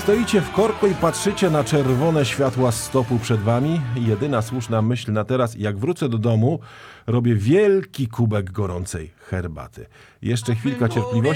Stoicie w korku i patrzycie na czerwone światła stopu przed wami. Jedyna słuszna myśl na teraz, jak wrócę do domu, robię wielki kubek gorącej herbaty. Jeszcze chwilka cierpliwości.